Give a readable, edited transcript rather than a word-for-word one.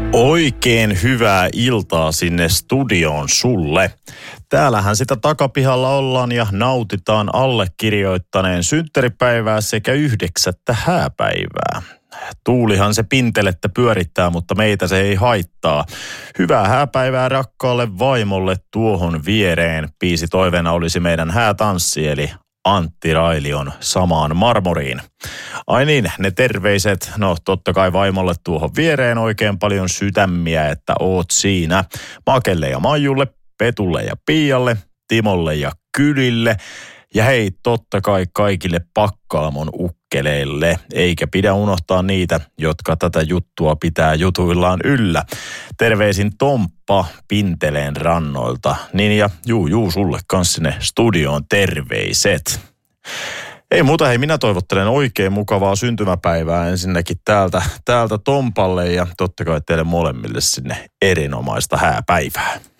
Oikein hyvää iltaa sinne studioon sulle. Täällähän sitä takapihalla ollaan ja nautitaan allekirjoittaneen synttäripäivää sekä 9. hääpäivää. Tuulihan se pintelettä pyörittää, mutta meitä se ei haittaa. Hyvää hääpäivää rakkaalle vaimolle tuohon viereen. Biisi toiveena olisi meidän häätanssi, eli Antti Railion Samaan marmoriin. Ai niin, ne terveiset, no totta kai vaimolle tuohon viereen oikein paljon sydämiä, että oot siinä. Makelle ja Maijulle, Petulle ja Pialle, Timolle ja Kylille. Ja hei, totta kai kaikille Pakkaamon ukkeleille, eikä pidä unohtaa niitä, jotka tätä juttua pitää jutuillaan yllä. Terveisin Tomppa Pinteleen rannoilta. Niin ja juu, sulle kans sinne studioon terveiset. Ei muuta, hei, minä toivottelen oikein mukavaa syntymäpäivää ensinnäkin täältä Tompalle ja totta kai teille molemmille sinne erinomaista hääpäivää.